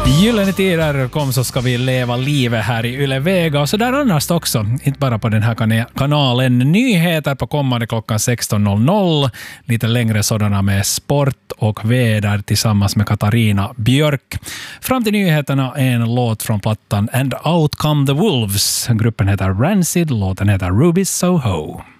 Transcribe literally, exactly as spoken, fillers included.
Gyllene tider kom så ska vi leva livet här i Yle Vega och så där annars också, inte bara på den här kan- kanalen. Nyheter på kommande klockan sexton noll noll, lite längre sådana med sport och väder tillsammans med Katarina Björk. Fram till nyheterna en låt från plattan And Out Come the Wolves. Gruppen heter Rancid, låten heter Ruby Soho.